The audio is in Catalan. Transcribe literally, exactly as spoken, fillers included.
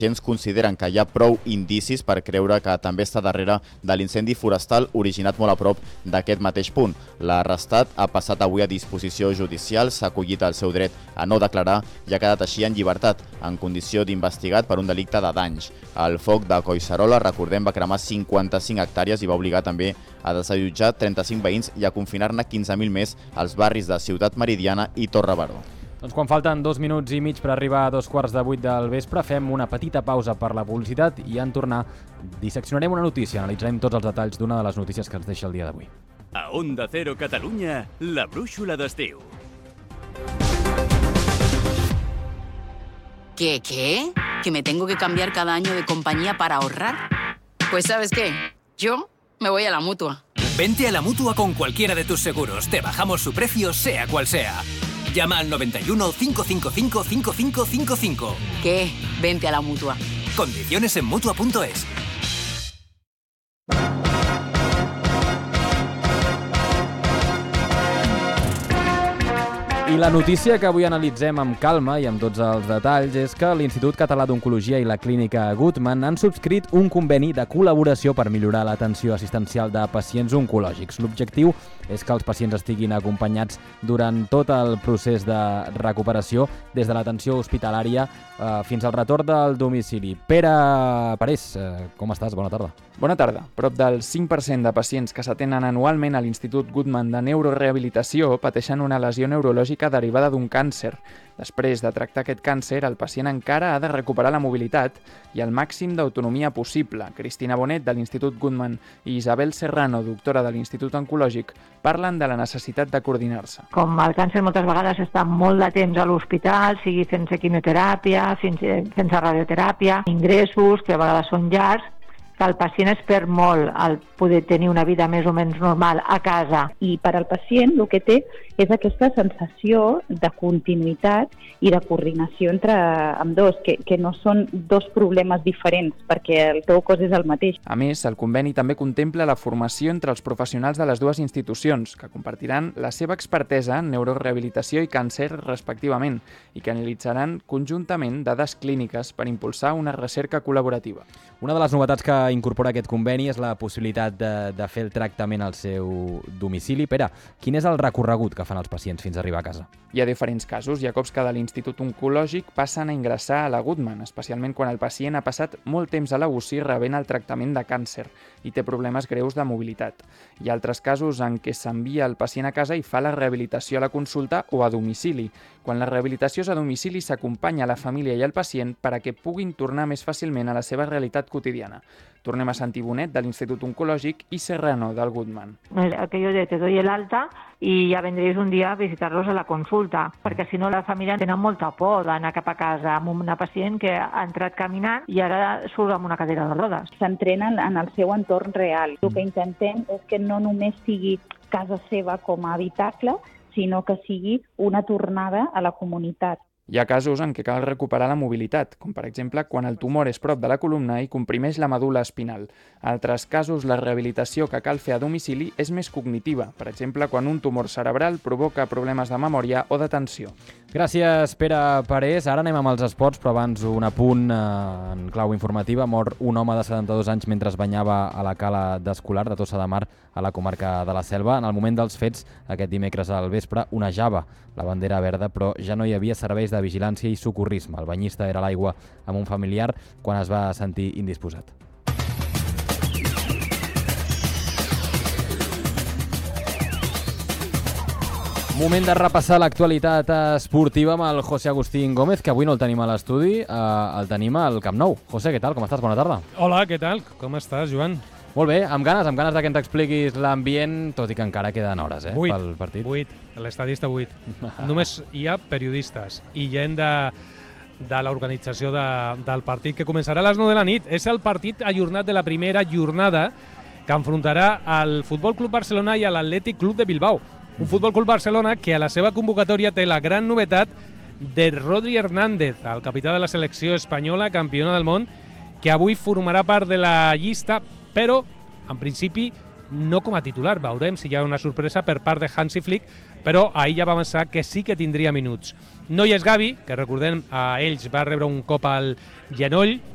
agents consideren que hi ha prou indicis per creure que també està darrere de l'incendi forestal originat molt a prop d'aquest mateix punt. L'arrestat ha passat avui a disposició judicial, s'ha acollit el seu dret a no declarar i ha quedat així en llibertat, en condició d'investigat per un delicte de danys. El foc de Collserola, recordem, va cremar cinquanta-cinc hectàrees i va obligar també a desallotjar trenta-cinc veïns i a confinar-ne quinze mil més als barris de Ciutat Meridiana i Torre Baró. Doncs quan falten dos minuts i mig per arribar a dos quarts de vuit del vespre, fem una petita pausa per la publicitat i en tornar disseccionarem una notícia, analitzarem tots els detalls d'una de les notícies que ens deixa el dia d'avui. A Onda Cero Catalunya, la brúixola d'estiu. ¿Qué, qué? ¿Que me tengo que cambiar cada año de compañía para ahorrar? Pues ¿sabes qué? Yo me voy a la Mutua. Vente a la Mutua con cualquiera de tus seguros. Te bajamos su precio, sea cual sea. Llama al noventa y uno, cinco cinco cinco, cinco cinco cinco cinco. ¿Qué? Vente a la Mutua. Condiciones en Mutua punto es. I la notícia que avui analitzem amb calma i amb tots els detalls és que l'Institut Català d'Oncologia i la Clínica Guttmann han subscrit un conveni de col·laboració per millorar l'atenció assistencial de pacients oncològics. L'objectiu és que els pacients estiguin acompanyats durant tot el procés de recuperació, des de l'atenció hospitalària eh, fins al retorn del domicili. Pere Parés, eh, com estàs? Bona tarda. Bona tarda. Prop del cinc per cent de pacients que s'atenen anualment a l'Institut Guttmann de Neurorehabilitació pateixen una lesió neurològica derivada d'un càncer. Després de tractar aquest càncer, el pacient encara ha de recuperar la mobilitat i el màxim d'autonomia possible. Cristina Bonet, de l'Institut Guttmann, i Isabel Serrano, doctora de l'Institut Oncològic, parlen de la necessitat de coordinar-se. Com el càncer moltes vegades està molt de temps a l'hospital, sigui fent-se quimioteràpia, fent-se radioteràpia, ingressos que a vegades són llargs, que el pacient es perd molt al poder tenir una vida més o menys normal a casa. I per al pacient el que té és aquesta sensació de continuïtat i de coordinació entre ambdós, que, que no són dos problemes diferents, perquè el teu cos és el mateix. A més, el conveni també contempla la formació entre els professionals de les dues institucions, que compartiran la seva expertesa en neurorehabilitació i càncer respectivament, i que analitzaran conjuntament dades clíniques per impulsar una recerca col·laborativa. Una de les novetats que incorpora aquest conveni és la possibilitat de, de fer el tractament al seu domicili. Pere, quin és el recorregut que fan els pacients fins a arribar a casa? Hi ha diferents casos. Hi ha cops que de l'Institut Oncològic passen a ingressar a la Guttmann, especialment quan el pacient ha passat molt temps a la U C I rebent el tractament de càncer i té problemes greus de mobilitat. Hi ha altres casos en què s'envia el pacient a casa i fa la rehabilitació a la consulta o a domicili. Quan la rehabilitació és a domicili, s'acompanya la família i el pacient per a que puguin tornar més fàcilment a la seva realitat quotidiana. Tornem a sentir Bonet, de l'Institut Oncològic, i Serrano, del Guttmann. Aquello de te doy el alta y ya vendréis un día a visitarlos a la consulta, perquè si no la família tenen molta por d'anar cap a casa amb una pacient que ha entrat caminant i ara surt amb una cadira de rodes. S'entrenen en el seu entorn real. El que intentem és que no només sigui casa seva com a habitacle, sinó que sigui una tornada a la comunitat. Hi ha casos en què cal recuperar la mobilitat, com per exemple quan el tumor és prop de la columna i comprimeix la medul·la espinal. En altres casos, la rehabilitació que cal fer a domicili és més cognitiva, per exemple quan un tumor cerebral provoca problemes de memòria o d'atenció. Gràcies, Pere Parés. Ara anem amb els esports, però abans un apunt eh, en clau informativa. Mor un home de setanta-dos anys mentre es banyava a la cala d'Escolar de Tossa de Mar, a la comarca de la Selva. En el moment dels fets, aquest dimecres al vespre, onejava la bandera verda, però ja no hi havia serveis de vigilància i socorrisme. El banyista era a l'aigua amb un familiar quan es va sentir indisposat. Moment de repassar l'actualitat esportiva amb el José Agustín Gómez, que avui no el tenim a l'estudi, eh, el tenim al Camp Nou. José, què tal? Com estàs? Bona tarda. Hola, què tal? Com estàs, Joan? Molt bé, amb ganes, amb ganes de que ens expliquis l'ambient, tot i que encara queden hores eh, vuit, pel partit. vuit, l'estadi està vuit. Només hi ha periodistes i gent de, de l'organització de, del partit que començarà a les nou de la nit. És el partit ajornat de la primera jornada que enfrontarà al Futbol Club Barcelona i a l'Atlètic Club de Bilbao. Un Futbol Club Barcelona que a la seva convocatòria té la gran novetat de Rodri Hernández, el capità de la selecció espanyola, campiona del món, que avui formarà part de la llista, però, en principi, no com a titular. Veurem si hi ha una sorpresa per part de Hansi Flick, però ahir ja va avançar que sí que tindria minuts. No hi és Gavi, que recordem, a ells va rebre un cop al genoll